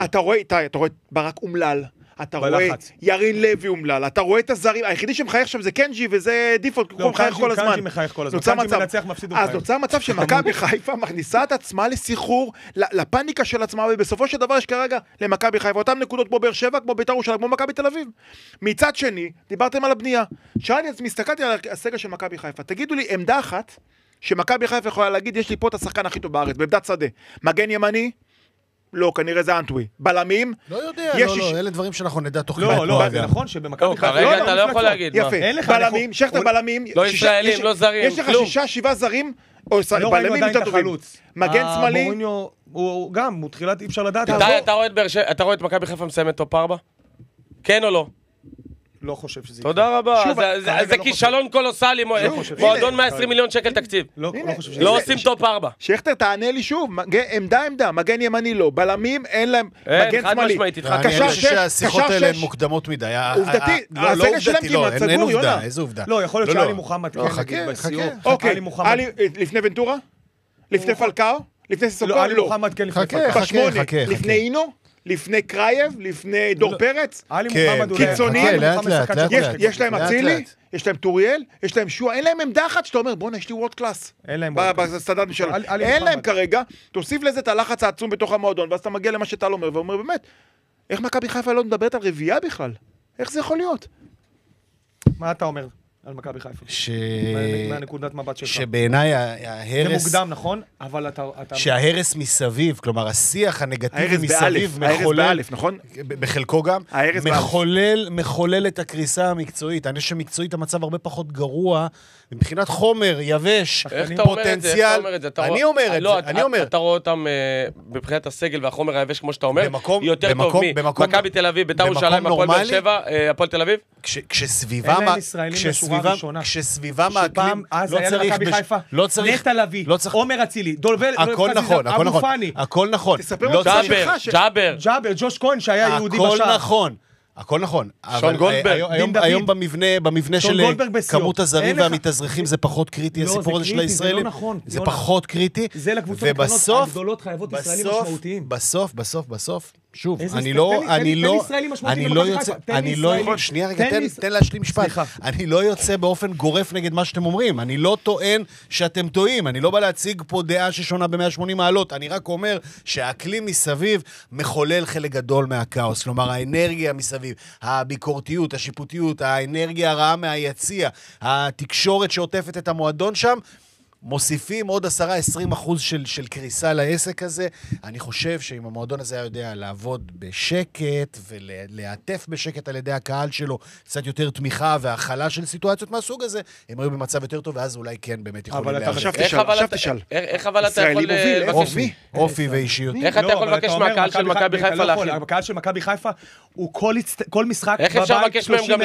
אתה רואה ברק אומלל, אתה רואה ירין לוי אומלל, אתה רואה את הזרים, היחידי שמחייך שם זה קנג'י, וזה דיפולט, הוא מחייך כל הזמן. קנג'י מחייך כל הזמן, קנג'י מנצח מפסיד אז נוצר מצב שמכבי חיפה מכניסה את עצמה לסחרור, לפניקה של עצמה, ובסופו של דבר יש כרגע למכבי חיפה, אותם נקודות כמו באר שבע, כמו בית"ר ירושלים, כמו מכבי תל אביב. מצד שני, דיברתם על הבנייה. שאלתי, הסתכלתי על הסגל של מכבי חיפה, תגידו לי עמדה אחת שמכבי חיפה יכולה להגיד, יש לי פה את השחקן הכי טוב בארץ, בעמדת שדה. מגן ימני? לא, כנראה זה אנטווי. בלמים? לא יודע, לא, אלה דברים שאנחנו נדע תוך לא, זה נכון שבמכבי חיפה... כרגע אתה לא יכול להגיד. יפה, בלמים, שכתר בלמים. לא ישראלים, לא זרים, יש לך 6-7 זרים, או בלמים יותר טובים. מגן שמאלי? מוריניו, הוא גם, הוא תחילת אי אפשר לדעת. אתה רואה את מכבי חיפה מסיימת טופ 4? כן או לא? לא חושב שזה... תודה רבה, זה כישלון קולוסלי, מועדון 120 מיליון שקל תקציב. לא עושים טופ 4. שכתר, תענה לי שוב, עמדה, מגן ימני לא, בלמים אין להם, מגן שמאלי. אני חושב שהשיחות האלה הן מוקדמות מדי. עובדתי, הסגל שלהם כמעט סגור, יונה. איזה עובדה? לא, יכול להיות שאלי מוחמד כן, חכה. אוקיי, לפני ונטורה? לפני פלקאו? לפני ססוקו? לא, אלי מוחמד כן לפני פלקאו. לפני אינו? לפני קרייב, לפני דור פרץ, קיצונים, יש להם אצילי, יש להם טוריאל, יש להם שואה, אין להם עמדה אחת שאתה אומר, בוא יש לי וורד קלאס, בסטנדרט משלה, אין להם כרגע, תוסיף לזה את הלחץ העצום בתוך המועדון, ואז אתה מגיע למה שאתה אומר, ואומר באמת, איך מכבי חיפה לא מדברת על רביעייה בכלל? איך זה יכול להיות? מה אתה אומר? על מכבי חיפה. מהנקודת מבט שלך. שבעיניי ההרס... זה מוקדם, נכון? אבל אתה... שההרס מסביב, כלומר, השיח הנגטיבי מסביב מחולל... באלף, נכון? בחלקו גם. מחולל את הקריסה המקצועית. אני חושב שמקצועית המצב הרבה פחות גרוע, מבחינת חומר, יבש, פוטנציאל. אני אומר את זה. אתה רואה אותם מבחינת הסגל והחומר היבש, כמו שאתה אומר, יותר טוב ממכבי תל אביב, בית"ר ירושלים, הפועל באר שבע, הפועל תל אביב? כשסביבם שפעם אז היה למכבי חיפה, נטע לביא, עומר אצילי, דולבל, אבו פאני. הכל נכון. ג'אבר, ג'וש כהן שהיה יהודי בשער. הכל נכון. שון גולדברג. היום במבנה של כמות הזרים והמתאזרחים זה פחות קריטי, הסיפור הזה של הישראלים. זה פחות קריטי. זה לקבוצות הקטנות הגדולות חייבות ישראלים משמעותיים. בסוף, שוב, אני לא יוצא, שנייה רגע, תן להשלים משפט. אני לא יוצא באופן גורף נגד מה שאתם אומרים. אני לא טוען שאתם טועים. אני לא בא להציג פה דעה ששונה ב-180 מעלות. אני רק אומר שהאקלים מסביב מחולל חלק גדול מהכאוס. כלומר, האנרגיה מסביב, הביקורתיות, השיפוטיות, האנרגיה הרעה מהיציע, התקשורת שעוטפת את המועדון שם, מוסיפים עוד 10-20% של קריסה לעסק הזה. אני חושב שאם המועדון הזה היה יודע לעבוד בשקט ולהעטף בשקט על ידי הקהל שלו, קצת יותר תמיכה והחלה של סיטואציות מהסוג הזה, הם היו במצב יותר טוב, ואז אולי כן באמת יכולים להעבוד. עכשיו תשאל. איך אבל אתה יכול לבקש... אופי ואישיות. איך אתה יכול לבקש מהקהל של מכבי חיפה להכיל? הקהל של מכבי חיפה הוא כל משחק איך אפשר לבקש מהם גם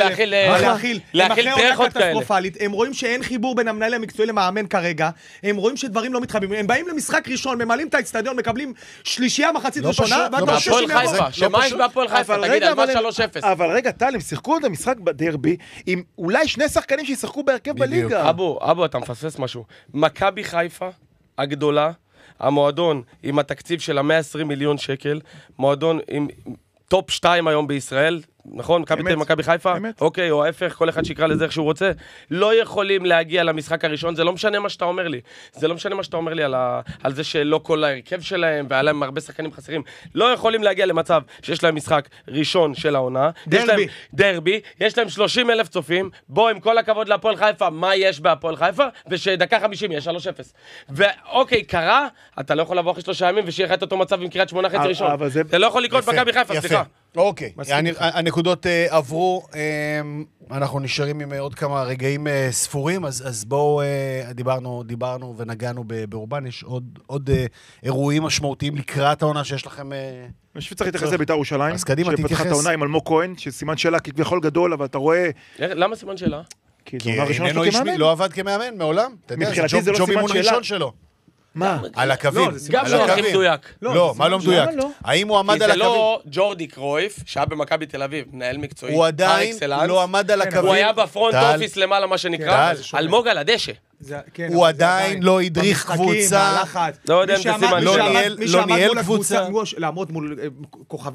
להכיל טרחות כאלה? הם רואים שאין חיבור בין המנהל המקצועי למאמן כרגע. הם רואים שדברים לא מתחברים. הם באים למשחק ראשון, ממלאים את האצטדיון, מקבלים שלישייה מחצית ראשונה, ואתה חושב שהם יבואו. שמה יש בהפועל חיפה? תגיד, על מה 3-0? אבל רגע, טל, הם שיחקו את המשחק בדרבי עם אולי שני שחקנים שישחקו בהרכב בליגה. אבו, אתה מפספס משהו. מכבי חיפה הגדולה, המועדון עם התקציב של 120 מיליון שקל, מועדון עם טופ 2 היום בישראל, נכון? מכבי חיפה? אוקיי, או ההפך, כל אחד שיקרא לזה איך שהוא רוצה. לא יכולים להגיע למשחק הראשון, זה לא משנה מה שאתה אומר לי. זה לא משנה מה שאתה אומר לי על זה שלא כל ההרכב שלהם, והיה להם הרבה שחקנים חסרים. לא יכולים להגיע למצב שיש להם משחק ראשון של העונה. דרבי. יש להם 30,000 צופים. בוא, עם כל הכבוד להפועל חיפה, מה יש בהפועל חיפה? ושדקה 50 יש 3-0. ואוקיי, קרה, אתה לא יכול לבוא אחרי 3 ימים ושיהיה לך את אותו מצב עם קריית שמונה חצי ראשון. זה לא יכול לקרות מכבי חיפה, סליחה. אוקיי, הנקודות עברו, אנחנו נשארים עם עוד כמה רגעים ספורים, אז בואו, דיברנו ונגענו באורבן, יש עוד אירועים משמעותיים לקראת העונה שיש לכם... אני חושב שצריך להתייחס לבית"ר ירושלים, אז קדימה, תתייחס. שפתחה את העונה עם אלמוג כהן, שסימן שאלה כביכול גדול, אבל אתה רואה... למה סימן שאלה? כי זה עונה ראשונה שלו כמאמן. לא עבד כמאמן מעולם, אתה יודע, מבחינתי זה לא ג'וב סימן אימון שאלה. ראשון שלו. מה? על הקווים. גם לא הכי מדויק. לא, מה לא מדויק? האם הוא עמד על הקווים? כי זה לא ג'ורדי קרויף, שהיה במכבי תל אביב, מנהל מקצועי. הוא עדיין לא עמד על הקווים. הוא היה בפרונט אופיס למעלה, מה שנקרא, אלמוג על הדשא. הוא עדיין לא הדריך קבוצה. לא יודע אם תשים לא ניהל קבוצה. לעמוד מול כוכבים.